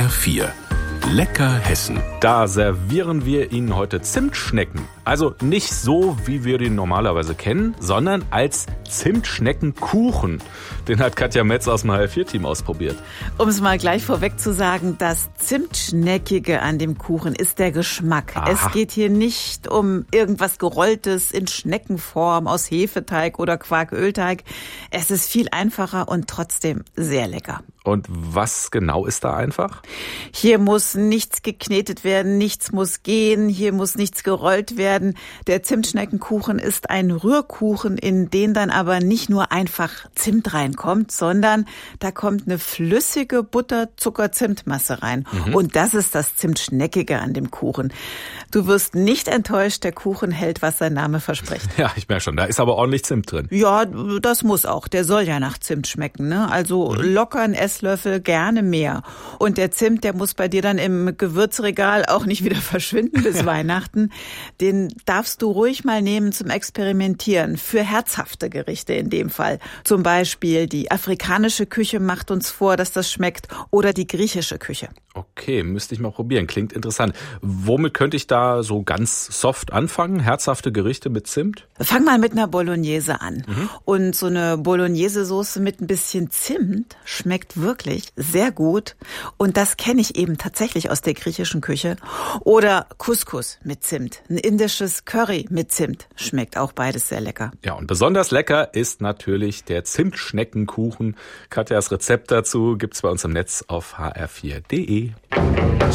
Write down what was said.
HR4. Lecker Hessen. Da servieren wir Ihnen heute Zimtschnecken. Also nicht so, wie wir den normalerweise kennen, sondern als Zimtschneckenkuchen. Den hat Katja Metz aus dem HR4-Team ausprobiert. Um es mal gleich vorweg zu sagen, das Zimtschneckige an dem Kuchen ist der Geschmack. Aha. Es geht hier nicht um irgendwas Gerolltes in Schneckenform aus Hefeteig oder Quarkölteig. Es ist viel einfacher und trotzdem sehr lecker. Und was genau ist da einfach? Hier muss nichts geknetet werden, nichts muss gehen, hier muss nichts gerollt werden. Der Zimtschneckenkuchen ist ein Rührkuchen, in den dann aber nicht nur einfach Zimt reinkommt, sondern da kommt eine flüssige Butter-Zucker-Zimtmasse rein. Und das ist das Zimtschneckige an dem Kuchen. Du wirst nicht enttäuscht, der Kuchen hält, was sein Name verspricht. Ja, ich merke schon, da ist aber ordentlich Zimt drin. Ja, das muss auch. Der soll ja nach Zimt schmecken, ne? Also locker ein Esslöffel, gerne mehr. Und der Zimt, der muss bei dir dann im Gewürzregal auch nicht wieder verschwinden bis Weihnachten. Den darfst du ruhig mal nehmen zum Experimentieren. Für herzhafte Gerichte in dem Fall. Zum Beispiel die afrikanische Küche macht uns vor, dass das schmeckt. Oder die griechische Küche. Okay, müsste ich mal probieren. Klingt interessant. Womit könnte ich da so ganz soft anfangen? Herzhafte Gerichte mit Zimt? Fang mal mit einer Bolognese an. Und so eine Bolognese-Soße mit ein bisschen Zimt schmeckt wirklich sehr gut. Und das kenne ich eben tatsächlich aus der griechischen Küche. Oder Couscous mit Zimt. Ein indisches Curry mit Zimt. Schmeckt auch beides sehr lecker. Ja, und besonders lecker ist natürlich der Zimtschneckenkuchen. Katjas Rezept dazu gibt's bei uns im Netz auf hr4.de.